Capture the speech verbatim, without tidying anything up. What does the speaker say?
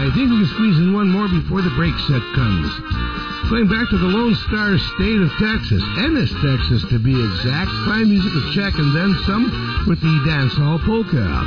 I think we can squeeze in one more before the break set comes. Going back to the Lone Star State of Texas, Ennis, Texas to be exact. Fine music with Czech and then some with the dancehall polka.